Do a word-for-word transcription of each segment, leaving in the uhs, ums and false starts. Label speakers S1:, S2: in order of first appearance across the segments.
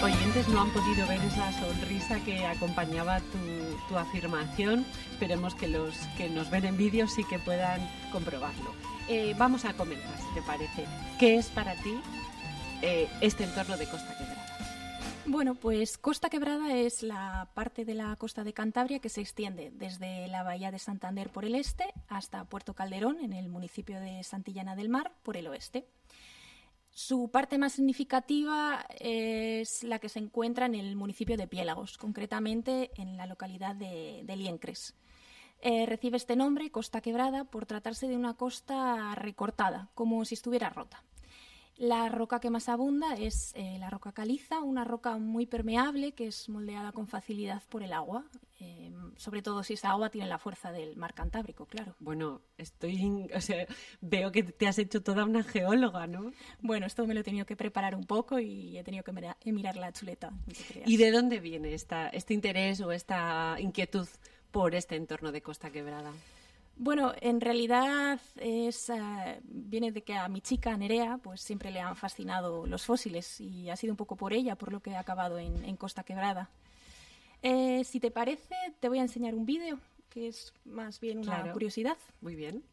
S1: oyentes no han podido ver esa sonrisa que acompañaba tu, tu afirmación. Esperemos que los que nos ven en vídeo sí que puedan comprobarlo. Eh, vamos a comenzar, si te parece. ¿Qué es para ti eh, este entorno de Costa Quebrada?
S2: Bueno, pues Costa Quebrada es la parte de la costa de Cantabria que se extiende desde la bahía de Santander por el este hasta Puerto Calderón, en el municipio de Santillana del Mar, por el oeste. Su parte más significativa es la que se encuentra en el municipio de Piélagos, concretamente en la localidad de, de Liencres. Eh, recibe este nombre, Costa Quebrada, por tratarse de una costa recortada, como si estuviera rota. La roca que más abunda es eh, la roca caliza, una roca muy permeable que es moldeada con facilidad por el agua, eh, sobre todo si esa agua tiene la fuerza del mar Cantábrico, claro.
S1: Bueno, estoy, o sea, veo que te has hecho toda una geóloga, ¿no?
S2: Bueno, esto me lo he tenido que preparar un poco y he tenido que mira, mirar la chuleta. No te creas.
S1: ¿Y de dónde viene esta, este interés o esta inquietud por este entorno de Costa Quebrada?
S2: Bueno, en realidad es, uh, viene de que a mi chica Nerea pues siempre le han fascinado los fósiles y ha sido un poco por ella por lo que he acabado en, en Costa Quebrada. Eh, si te parece, te voy a enseñar un vídeo que es más bien una
S1: Claro.
S2: curiosidad.
S1: Muy bien.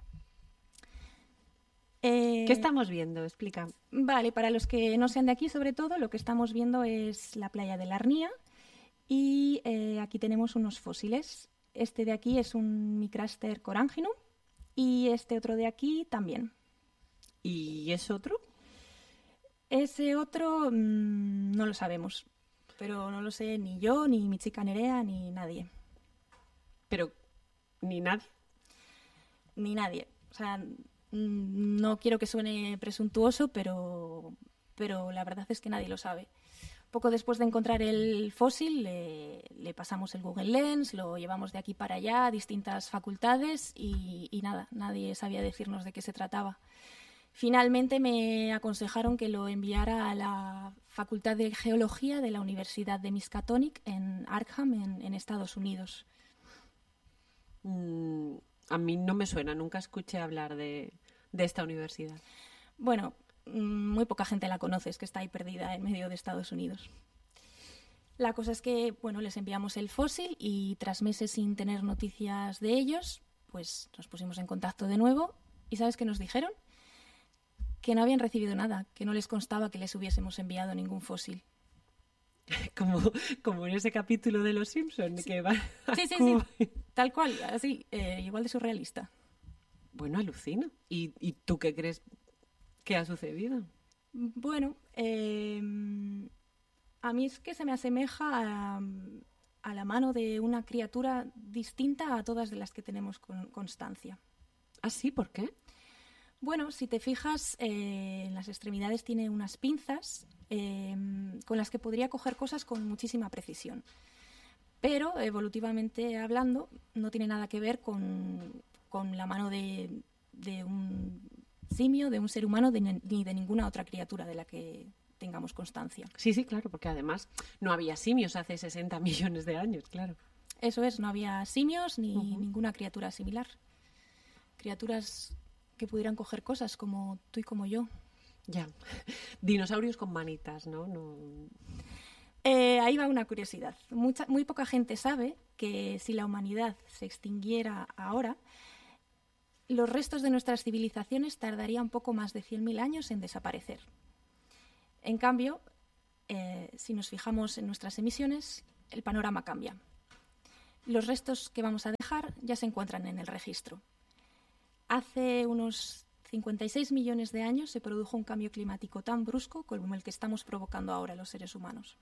S2: Eh,
S1: ¿Qué estamos viendo? Explica.
S2: Vale, para los que no sean de aquí, sobre todo, lo que estamos viendo es la playa de la Arnía y eh, aquí tenemos unos fósiles. Este de aquí es un Micraster coránginum y este otro de aquí también.
S1: ¿Y ese otro?
S2: Ese otro mmm, no lo sabemos, pero no lo sé ni yo, ni mi chica Nerea, ni nadie.
S1: Pero ni nadie.
S2: Ni nadie. O sea, mmm, no quiero que suene presuntuoso, pero, pero la verdad es que nadie lo sabe. Poco después de encontrar el fósil, le, le pasamos el Google Lens, lo llevamos de aquí para allá a distintas facultades y, y nada, nadie sabía decirnos de qué se trataba. Finalmente me aconsejaron que lo enviara a la Facultad de Geología de la Universidad de Miskatonic en Arkham, en, en Estados Unidos.
S1: Mm, a mí no me suena, nunca escuché hablar de, de esta universidad.
S2: Bueno, muy poca gente la conoce, es que está ahí perdida en medio de Estados Unidos. La cosa es que, bueno, les enviamos el fósil y tras meses sin tener noticias de ellos, pues nos pusimos en contacto de nuevo y ¿sabes qué nos dijeron? Que no habían recibido nada, que no les constaba que les hubiésemos enviado ningún fósil.
S1: Como, como en ese capítulo de Los Simpson,
S2: Sí.
S1: que va...
S2: Sí, sí,
S1: como...
S2: sí, tal cual, así, eh, igual de surrealista.
S1: Bueno, alucina. ¿Y, ¿Y tú qué crees que ha sucedido?
S2: Bueno, eh, a mí es que se me asemeja a, a la mano de una criatura distinta a todas de las que tenemos con constancia.
S1: ¿Ah, sí? ¿Por qué?
S2: Bueno, si te fijas, eh, en las extremidades tiene unas pinzas eh, con las que podría coger cosas con muchísima precisión. Pero, evolutivamente hablando, no tiene nada que ver con, con la mano de, de un simio, de un ser humano, de, ni de ninguna otra criatura de la que tengamos constancia.
S1: Sí, sí, claro, porque además no había simios hace sesenta millones de años, claro.
S2: Eso es, no había simios ni
S1: Uh-huh.
S2: ninguna criatura similar. Criaturas que pudieran coger cosas como tú y como yo.
S1: Ya. Dinosaurios con manitas, ¿no? no...
S2: Eh, ahí va una curiosidad. Mucha, muy poca gente sabe que si la humanidad se extinguiera ahora, los restos de nuestras civilizaciones tardarían poco más de cien mil años en desaparecer. En cambio, eh, si nos fijamos en nuestras emisiones, el panorama cambia. Los restos que vamos a dejar ya se encuentran en el registro. Hace unos cincuenta y seis millones de años se produjo un cambio climático tan brusco como el que estamos provocando ahora los seres humanos.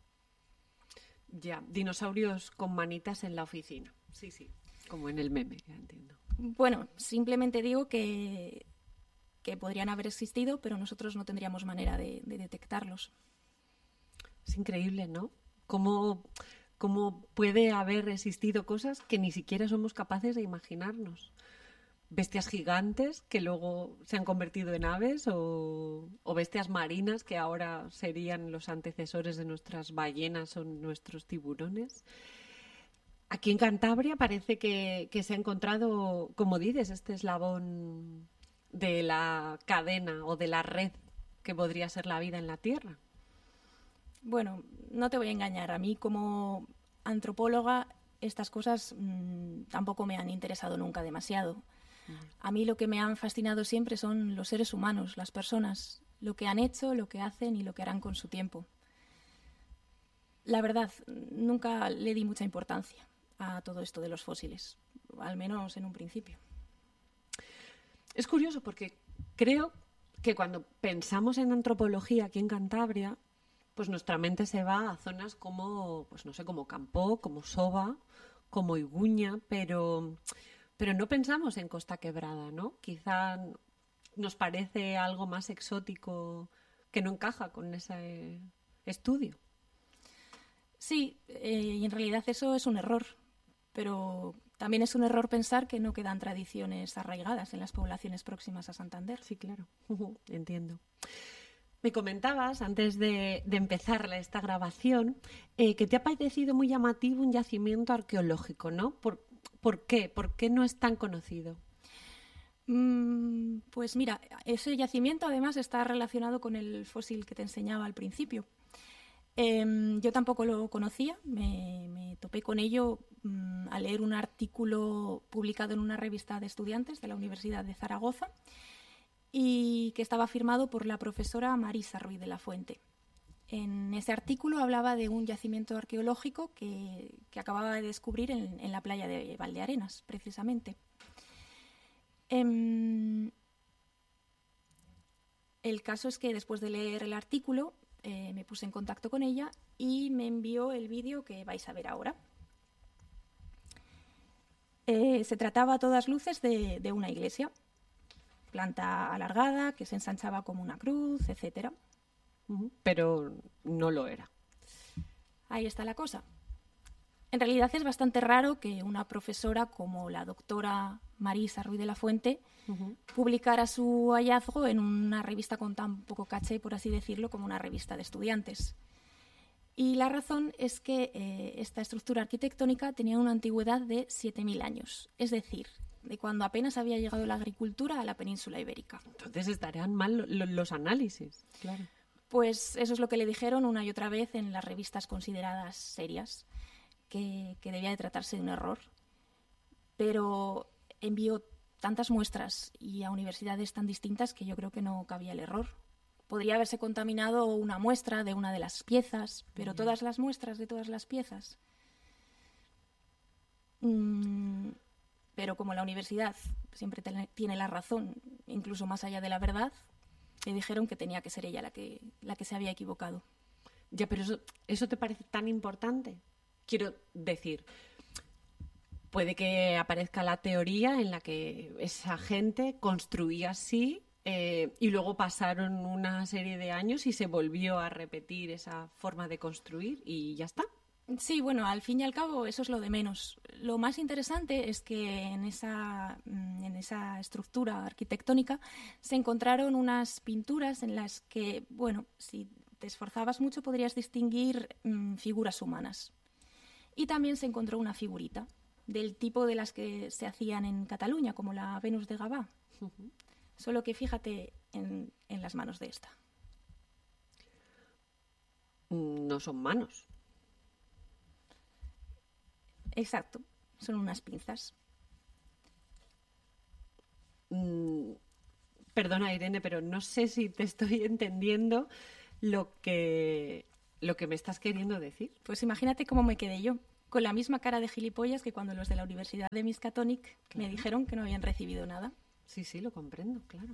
S1: Ya, dinosaurios con manitas en la oficina. Sí, sí, como en el meme, ya entiendo.
S2: Bueno, simplemente digo que, que podrían haber existido, pero nosotros no tendríamos manera de, de detectarlos.
S1: Es increíble, ¿no? Cómo, cómo puede haber existido cosas que ni siquiera somos capaces de imaginarnos. Bestias gigantes que luego se han convertido en aves o, o bestias marinas que ahora serían los antecesores de nuestras ballenas o nuestros tiburones. Aquí en Cantabria parece que, que se ha encontrado, como dices, este eslabón de la cadena o de la red que podría ser la vida en la Tierra.
S2: Bueno, no te voy a engañar. A mí, como antropóloga, estas cosas mmm, tampoco me han interesado nunca demasiado. A mí lo que me han fascinado siempre son los seres humanos, las personas, lo que han hecho, lo que hacen y lo que harán con su tiempo. La verdad, nunca le di mucha importancia a todo esto de los fósiles, al menos en un principio.
S1: Es curioso porque creo que cuando pensamos en antropología aquí en Cantabria, pues nuestra mente se va a zonas como, pues no sé, como Campó, como Soba, como Iguña, pero, pero no pensamos en Costa Quebrada, ¿no? Quizá nos parece algo más exótico que no encaja con ese estudio.
S2: Sí, eh, y en realidad eso es un error, pero también es un error pensar que no quedan tradiciones arraigadas en las poblaciones próximas a Santander.
S1: Sí, claro, entiendo. Me comentabas, antes de, de empezar esta grabación, eh, que te ha parecido muy llamativo un yacimiento arqueológico, ¿no? ¿Por, ¿por qué? ¿Por qué no es tan conocido?
S2: Mm, pues mira, ese yacimiento además está relacionado con el fósil que te enseñaba al principio. Eh, yo tampoco lo conocía, me, me topé con ello mm, al leer un artículo publicado en una revista de estudiantes de la Universidad de Zaragoza y que estaba firmado por la profesora Marisa Ruiz de la Fuente. En ese artículo hablaba de un yacimiento arqueológico que, que acababa de descubrir en, en la playa de Valdearenas, precisamente. Eh, el caso es que después de leer el artículo eh, me puse en contacto con ella y me envió el vídeo que vais a ver ahora. Eh, se trataba a todas luces de, de una iglesia, planta alargada, que se ensanchaba como una cruz, etcétera.
S1: Pero no lo era.
S2: Ahí está la cosa. En realidad es bastante raro que una profesora como la doctora Marisa Ruiz de la Fuente uh-huh. publicara su hallazgo en una revista con tan poco caché, por así decirlo, como una revista de estudiantes. Y la razón es que eh, esta estructura arquitectónica tenía una antigüedad de siete mil años, es decir, de cuando apenas había llegado la agricultura a la península ibérica.
S1: Entonces estarían mal lo, los análisis, claro.
S2: Pues eso es lo que le dijeron una y otra vez en las revistas consideradas serias, que, que debía de tratarse de un error. Pero envió tantas muestras y a universidades tan distintas que yo creo que no cabía el error. Podría haberse contaminado una muestra de una de las piezas, pero todas las muestras de todas las piezas. Mm, pero como la universidad siempre tiene la razón, incluso más allá de la verdad, le dijeron que tenía que ser ella la que, la que se había equivocado.
S1: Ya, pero eso, ¿eso te parece tan importante? Quiero decir, puede que aparezca la teoría en la que esa gente construía así eh, y luego pasaron una serie de años y se volvió a repetir esa forma de construir y ya está.
S2: Sí, bueno, al fin y al cabo eso es lo de menos. Lo más interesante es que en esa, en esa estructura arquitectónica se encontraron unas pinturas en las que, bueno, si te esforzabas mucho podrías distinguir mmm, figuras humanas. Y también se encontró una figurita del tipo de las que se hacían en Cataluña, como la Venus de Gavà. Uh-huh. Solo que fíjate en, en las manos de esta.
S1: No son manos.
S2: Exacto, son unas pinzas.
S1: Mm, perdona, Irene, pero no sé si te estoy entendiendo lo que, lo que me estás queriendo decir.
S2: Pues imagínate cómo me quedé yo, con la misma cara de gilipollas que cuando los de la Universidad de Miskatonic claro. me dijeron que no habían recibido nada.
S1: Sí, sí, lo comprendo, claro.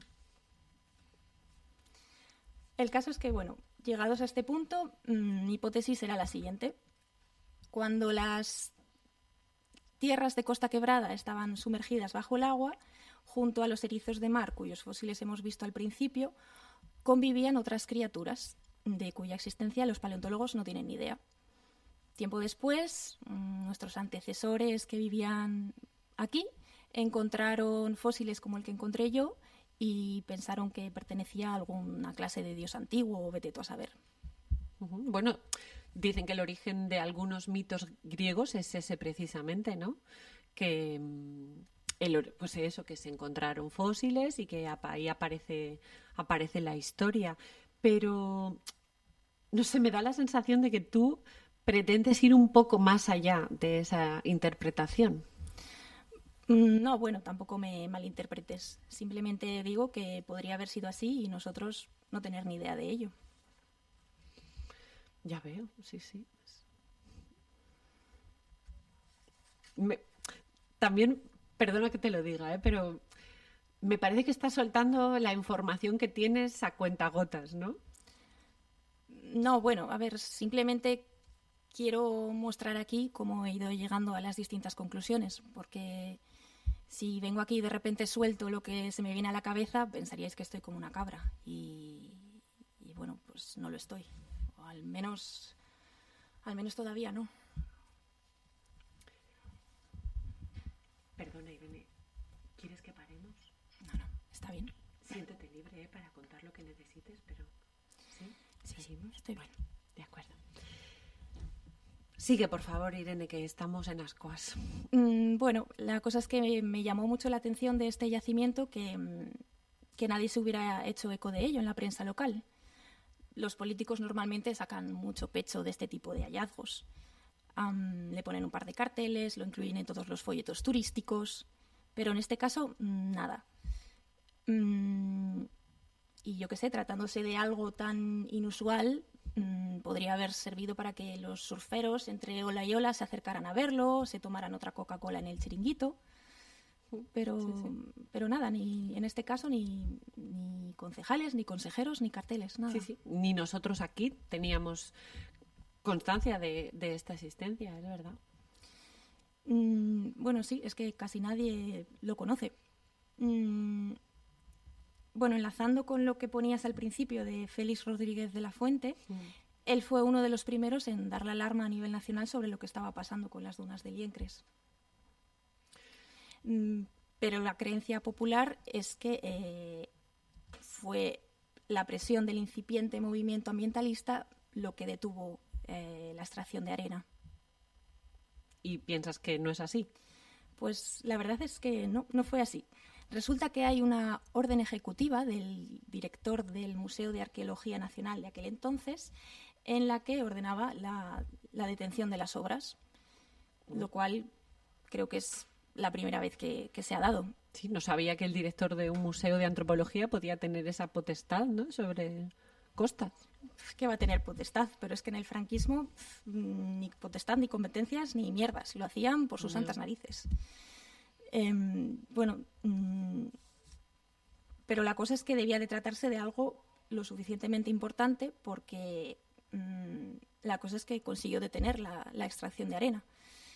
S2: El caso es que, bueno, llegados a este punto, mi hipótesis era la siguiente. Cuando las tierras de Costa Quebrada estaban sumergidas bajo el agua, junto a los erizos de mar, cuyos fósiles hemos visto al principio, convivían otras criaturas, de cuya existencia los paleontólogos no tienen ni idea. Tiempo después, nuestros antecesores que vivían aquí encontraron fósiles como el que encontré yo y pensaron que pertenecía a alguna clase de dios antiguo o vete tú a saber.
S1: Uh-huh. Bueno, dicen que el origen de algunos mitos griegos es ese precisamente, ¿no? Que el, pues eso, que se encontraron fósiles y que ahí aparece, aparece la historia. Pero No sé, me da la sensación de que tú pretendes ir un poco más allá de esa interpretación.
S2: No, bueno, tampoco me malinterpretes. Simplemente digo que podría haber sido así y nosotros no tener ni idea de ello.
S1: Ya veo, sí, sí. Me... También, perdona que te lo diga, ¿eh? Pero me parece que estás soltando la información que tienes a cuentagotas, ¿no?
S2: No, bueno, a ver, simplemente quiero mostrar aquí cómo he ido llegando a las distintas conclusiones, porque si vengo aquí y de repente suelto lo que se me viene a la cabeza, pensaríais que estoy como una cabra. Y, y bueno, pues no lo estoy. O al menos, al menos todavía no.
S1: Perdona, Irene, ¿quieres que paremos?
S2: No, no, está bien.
S1: Siéntete libre, ¿eh? Para contar lo que necesites, pero... ¿Sí?
S2: Sí,
S1: ¿Seguimos?
S2: sí, estoy
S1: bueno, bien. De acuerdo. Sigue, por favor, Irene, que estamos en ascuas.
S2: Mm, bueno, la cosa es que me, me llamó mucho la atención de este yacimiento que, que nadie se hubiera hecho eco de ello en la prensa local. Los políticos normalmente sacan mucho pecho de este tipo de hallazgos. Um, le ponen un par de carteles, lo incluyen en todos los folletos turísticos, pero en este caso, nada. Mm, y yo qué sé, tratándose de algo tan inusual, mmm, podría haber servido para que los surferos entre ola y ola se acercaran a verlo, se tomaran otra Coca-Cola en el chiringuito, pero, sí, sí. pero nada, ni en este caso ni, ni concejales, ni consejeros, ni carteles, nada.
S1: Sí, sí. Ni nosotros aquí teníamos constancia de, de esta existencia, es verdad.
S2: Mm, bueno, sí, es que casi nadie lo conoce. Mm, Bueno, enlazando con lo que ponías al principio de Félix Rodríguez de la Fuente, sí. Él fue uno de los primeros en dar la alarma a nivel nacional sobre lo que estaba pasando con las dunas de Liencres. Pero la creencia popular es que eh, fue la presión del incipiente movimiento ambientalista lo que detuvo eh, la extracción de arena.
S1: ¿Y piensas que no es así?
S2: Pues la verdad es que no, no fue así. Resulta que hay una orden ejecutiva del director del Museo de Arqueología Nacional de aquel entonces en la que ordenaba la, la detención de las obras, lo cual creo que es la primera vez que, que se ha dado.
S1: Sí, no sabía que el director de un museo de antropología podía tener esa potestad, ¿no?, sobre costas.
S2: Que va a tener potestad, pero es que en el franquismo ni potestad, ni competencias, ni mierdas. Lo hacían por sus no. santas narices. Eh, bueno, mmm, pero la cosa es que debía de tratarse de algo lo suficientemente importante porque mmm, la cosa es que consiguió detener la, la extracción de arena.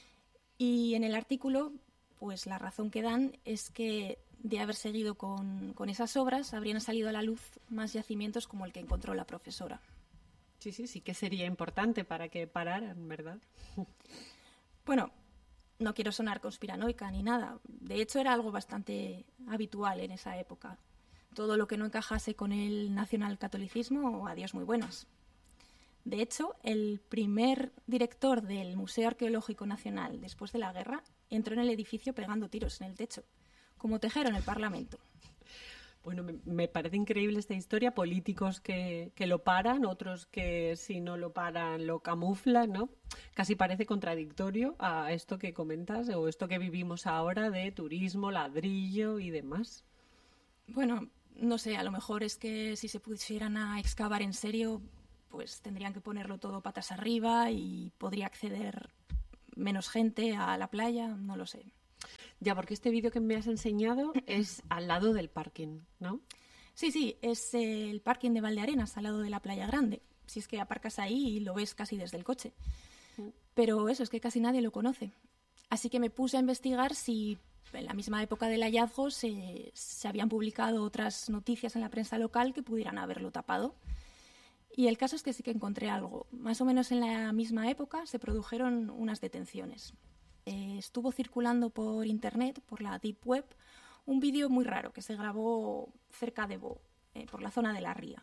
S2: Y en el artículo, pues la razón que dan es que de haber seguido con, con esas obras habrían salido a la luz más yacimientos como el que encontró la profesora.
S1: Sí, sí, sí que sería importante para que pararan, ¿verdad?
S2: Bueno, no quiero sonar conspiranoica ni nada. De hecho, era algo bastante habitual en esa época. Todo lo que no encajase con el nacionalcatolicismo, adiós muy buenas. De hecho, el primer director del Museo Arqueológico Nacional después de la guerra entró en el edificio pegando tiros en el techo, como Tejero en el Parlamento.
S1: Bueno, me, me parece increíble esta historia. Políticos que, que lo paran, otros que si no lo paran lo camuflan, ¿no? Casi parece contradictorio a esto que comentas o esto que vivimos ahora de turismo, ladrillo y demás.
S2: Bueno, no sé, a lo mejor es que si se pusieran a excavar en serio, pues tendrían que ponerlo todo patas arriba y podría acceder menos gente a la playa, no lo sé.
S1: Ya, porque este vídeo que me has enseñado es al lado del parking, ¿no?
S2: Sí, sí, es el parking de Valdearenas, al lado de la Playa Grande. Si es que aparcas ahí y lo ves casi desde el coche. Pero eso, es que casi nadie lo conoce. Así que me puse a investigar si en la misma época del hallazgo se, se habían publicado otras noticias en la prensa local que pudieran haberlo tapado. Y el caso es que sí que encontré algo. Más o menos en la misma época se produjeron unas detenciones. Eh, estuvo circulando por internet, por la Deep Web, un vídeo muy raro que se grabó cerca de Bo, eh, por la zona de la Ría.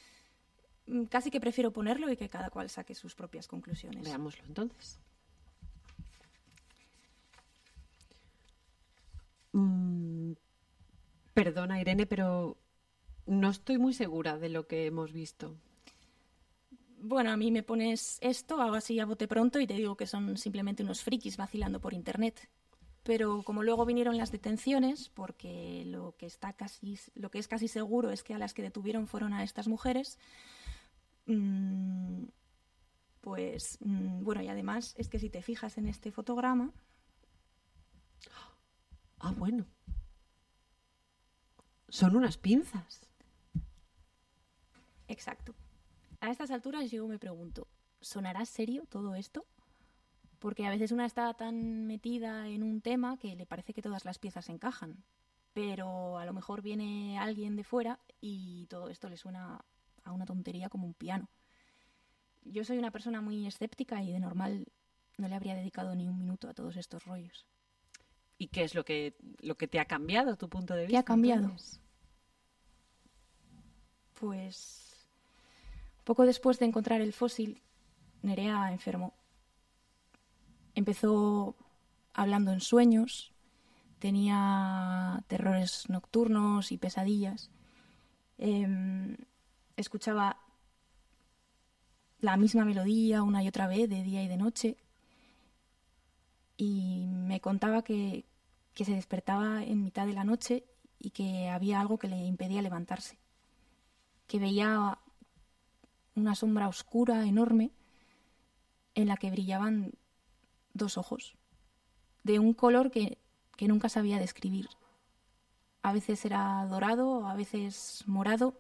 S2: Casi que prefiero ponerlo y que cada cual saque sus propias conclusiones.
S1: Veámoslo entonces. Mm, perdona, Irene, pero no estoy muy segura de lo que hemos visto.
S2: Bueno, a mí me pones esto, hago así a bote pronto y te digo que son simplemente unos frikis vacilando por internet. Pero como luego vinieron las detenciones, porque lo que está casi, lo que es casi seguro es que a las que detuvieron fueron a estas mujeres, mmm, pues mmm, bueno, y además es que si te fijas en este fotograma...
S1: Ah, bueno. Son unas pinzas.
S2: Exacto. A estas alturas yo me pregunto, ¿sonará serio todo esto? Porque a veces una está tan metida en un tema que le parece que todas las piezas encajan. Pero a lo mejor viene alguien de fuera y todo esto le suena a una tontería como un piano. Yo soy una persona muy escéptica y de normal no le habría dedicado ni un minuto a todos estos rollos.
S1: ¿Y qué es lo que, lo que te ha cambiado tu punto de vista?
S2: ¿Qué ha cambiado?
S1: Entonces?
S2: Pues poco después de encontrar el fósil, Nerea enfermó. Empezó hablando en sueños, tenía terrores nocturnos y pesadillas. Eh, escuchaba la misma melodía una y otra vez, de día y de noche. Y me contaba que, que se despertaba en mitad de la noche y que había algo que le impedía levantarse. Que veía una sombra oscura, enorme, en la que brillaban dos ojos, de un color que, que nunca sabía describir. A veces era dorado, a veces morado,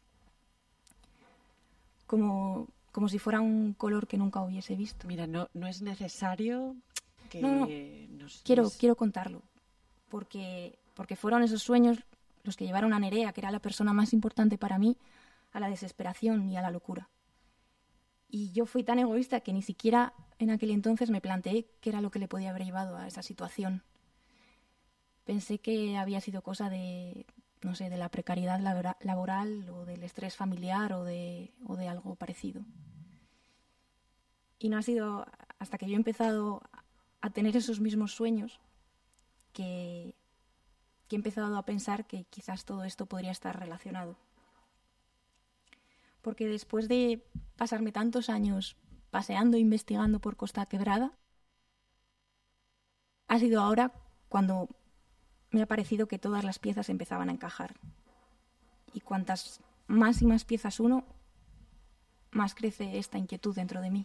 S2: como, como si fuera un color que nunca hubiese visto.
S1: Mira, no, no es necesario que
S2: no, no.
S1: nos...
S2: Quiero,
S1: nos...
S2: quiero contarlo, porque, porque fueron esos sueños los que llevaron a Nerea, que era la persona más importante para mí, a la desesperación y a la locura. Y yo fui tan egoísta que ni siquiera en aquel entonces me planteé qué era lo que le podía haber llevado a esa situación. Pensé que había sido cosa de, no sé, de la precariedad labora- laboral o del estrés familiar o de, o de algo parecido. Y no ha sido hasta que yo he empezado a tener esos mismos sueños que, que he empezado a pensar que quizás todo esto podría estar relacionado. Porque después de pasarme tantos años paseando e investigando por Costa Quebrada, ha sido ahora cuando me ha parecido que todas las piezas empezaban a encajar. Y cuantas más y más piezas uno, más crece esta inquietud dentro de mí.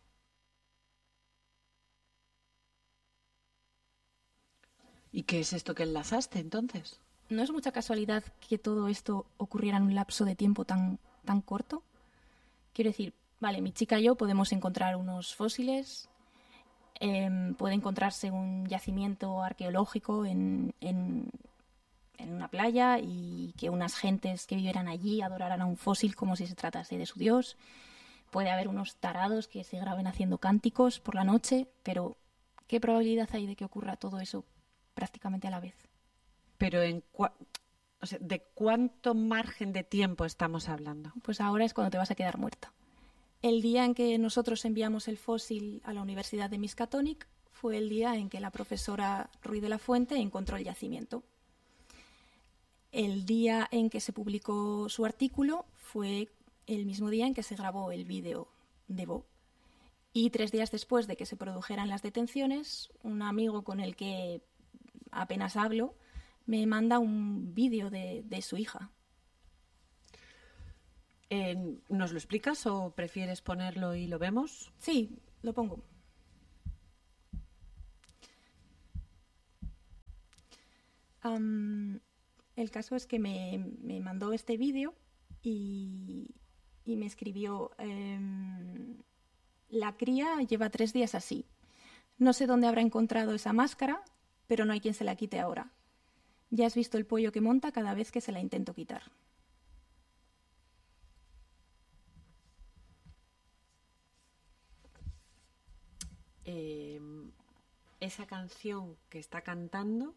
S1: ¿Y qué es esto que enlazaste entonces?
S2: No es mucha casualidad que todo esto ocurriera en un lapso de tiempo tan, tan corto. Quiero decir, vale, mi chica y yo podemos encontrar unos fósiles, eh, puede encontrarse un yacimiento arqueológico en, en, en una playa y que unas gentes que vivieran allí adoraran a un fósil como si se tratase de su dios. Puede haber unos tarados que se graben haciendo cánticos por la noche, pero ¿qué probabilidad hay de que ocurra todo eso prácticamente a la vez?
S1: Pero en cua- o sea, ¿de cuánto margen de tiempo estamos hablando?
S2: Pues ahora es cuando te vas a quedar muerta. El día en que nosotros enviamos el fósil a la Universidad de Miskatonic fue el día en que la profesora Ruiz de la Fuente encontró el yacimiento. El día en que se publicó su artículo fue el mismo día en que se grabó el vídeo de Bo. Y tres días después de que se produjeran las detenciones, un amigo con el que apenas hablo me manda un vídeo de, de su hija.
S1: Eh, ¿Nos lo explicas o prefieres ponerlo y lo vemos?
S2: Sí, lo pongo. Um, el caso es que me, me mandó este vídeo y, y me escribió: um, la cría lleva tres días así. No sé dónde habrá encontrado esa máscara, pero no hay quien se la quite ahora. Ya has visto el pollo que monta cada vez que se la intento quitar.
S1: Eh, esa canción que está cantando...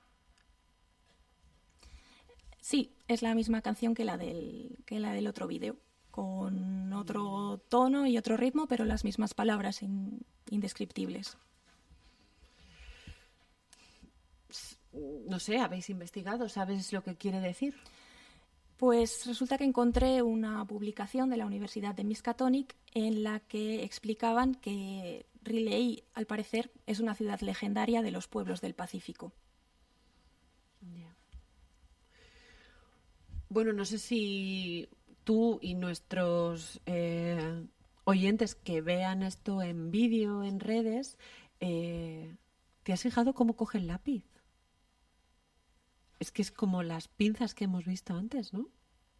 S2: Sí, es la misma canción que la del, que la del otro vídeo, con otro tono y otro ritmo, pero las mismas palabras in, indescriptibles.
S1: No sé, ¿habéis investigado? ¿Sabes lo que quiere decir?
S2: Pues resulta que encontré una publicación de la Universidad de Miskatonic en la que explicaban que Riley, al parecer, es una ciudad legendaria de los pueblos del Pacífico.
S1: Yeah. Bueno, no sé si tú y nuestros eh, oyentes que vean esto en vídeo, en redes, eh, ¿te has fijado cómo coge el lápiz? Es que es como las pinzas que hemos visto antes, ¿no?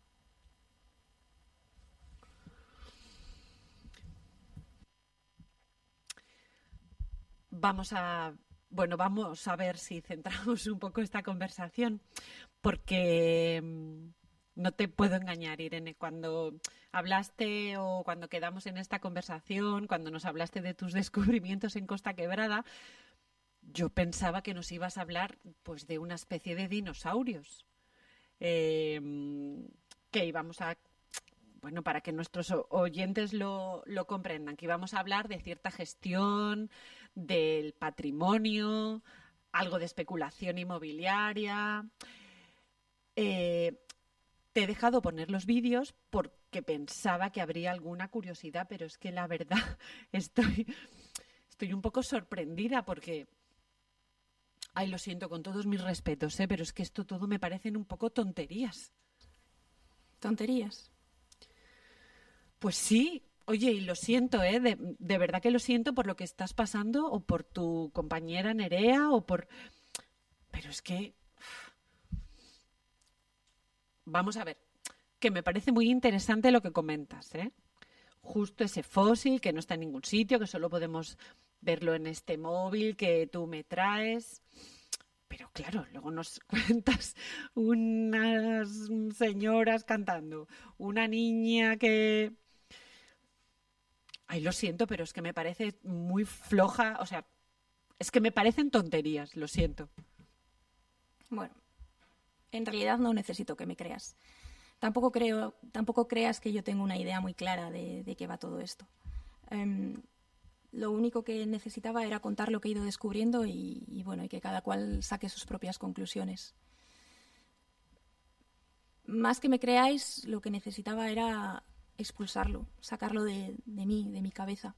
S1: Vamos a, bueno, vamos a ver si centramos un poco esta conversación, porque mm, no te puedo engañar, Irene, cuando hablaste o cuando quedamos en esta conversación, cuando nos hablaste de tus descubrimientos en Costa Quebrada, yo pensaba que nos ibas a hablar pues de una especie de dinosaurios. Eh, que íbamos a, bueno, para que nuestros oyentes lo, lo comprendan, que íbamos a hablar de cierta gestión del patrimonio, algo de especulación inmobiliaria. Eh, te he dejado poner los vídeos porque pensaba que habría alguna curiosidad, pero es que la verdad estoy, estoy un poco sorprendida porque... Ay, lo siento, con todos mis respetos, ¿eh? Pero es que esto todo me parecen un poco tonterías.
S2: ¿Tonterías?
S1: Pues sí. Oye, y lo siento, ¿eh? De, de verdad que lo siento por lo que estás pasando o por tu compañera Nerea o por... Pero es que... Vamos a ver, que me parece muy interesante lo que comentas, ¿eh? Justo ese fósil que no está en ningún sitio, que solo podemos verlo en este móvil que tú me traes. Pero claro, luego nos cuentas unas señoras cantando, una niña que... Ay, lo siento, pero es que me parece muy floja, o sea, es que me parecen tonterías, lo siento.
S2: Bueno, en realidad no necesito que me creas. Tampoco creo, tampoco creas que yo tengo una idea muy clara de, de qué va todo esto. Um, Lo único que necesitaba era contar lo que he ido descubriendo y, y bueno, y que cada cual saque sus propias conclusiones. Más que me creáis, lo que necesitaba era expulsarlo, sacarlo de, de mí, de mi cabeza.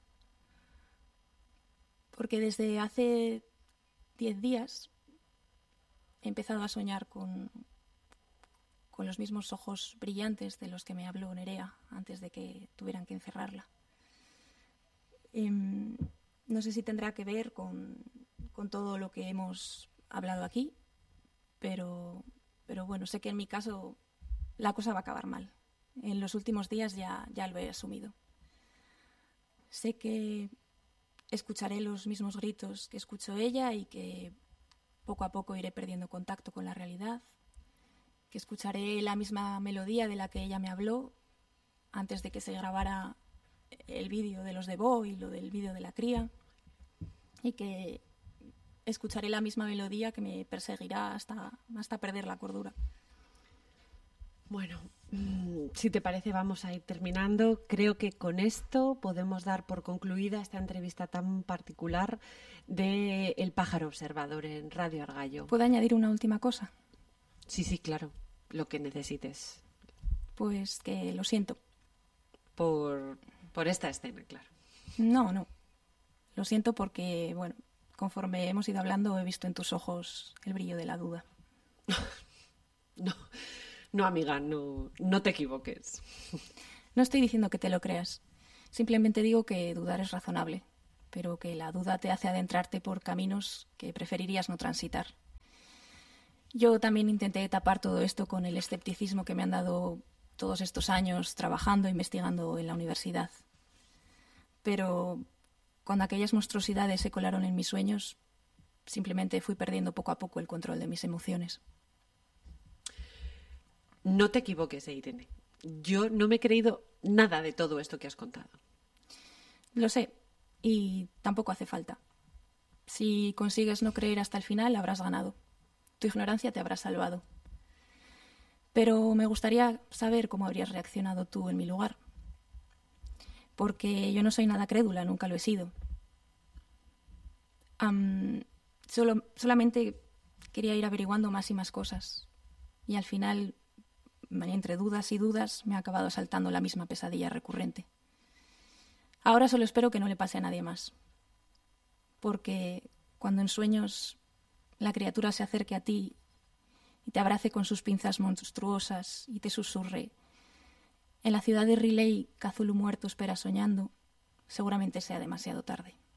S2: Porque desde hace diez días he empezado a soñar con, con los mismos ojos brillantes de los que me habló Nerea antes de que tuvieran que encerrarla. Eh, no sé si tendrá que ver con, con todo lo que hemos hablado aquí, pero, pero bueno, sé que en mi caso la cosa va a acabar mal. En los últimos días ya, ya lo he asumido. Sé que escucharé los mismos gritos que escuchó ella y que poco a poco iré perdiendo contacto con la realidad, que escucharé la misma melodía de la que ella me habló antes de que se grabara el vídeo de los de Bo y lo del vídeo de la cría, y que escucharé la misma melodía que me perseguirá hasta, hasta perder la cordura.
S1: Bueno, si te parece vamos a ir terminando. Creo que con esto podemos dar por concluida esta entrevista tan particular de El pájaro observador en Radio Argallo.
S2: ¿Puedo añadir una última cosa?
S1: Sí, sí, claro, lo que necesites.
S2: Pues que lo siento.
S1: Por, por esta escena, claro.
S2: No, no. Lo siento porque, bueno, conforme hemos ido hablando he visto en tus ojos el brillo de la duda.
S1: No, no, amiga, no, no te equivoques.
S2: No estoy diciendo que te lo creas. Simplemente digo que dudar es razonable, pero que la duda te hace adentrarte por caminos que preferirías no transitar. Yo también intenté tapar todo esto con el escepticismo que me han dado todos estos años trabajando e investigando en la universidad. Pero cuando aquellas monstruosidades se colaron en mis sueños, simplemente fui perdiendo poco a poco el control de mis emociones.
S1: No te equivoques, Irene. Yo no me he creído nada de todo esto que has contado.
S2: Lo sé, y tampoco hace falta. Si consigues no creer hasta el final, habrás ganado. Tu ignorancia te habrá salvado. Pero me gustaría saber cómo habrías reaccionado tú en mi lugar. Porque yo no soy nada crédula, nunca lo he sido. Um, solo, solamente quería ir averiguando más y más cosas. Y al final entre dudas y dudas, me ha acabado asaltando la misma pesadilla recurrente. Ahora solo espero que no le pase a nadie más, porque cuando en sueños la criatura se acerque a ti y te abrace con sus pinzas monstruosas y te susurre: en la ciudad de Riley, Cthulhu muerto espera soñando, seguramente sea demasiado tarde.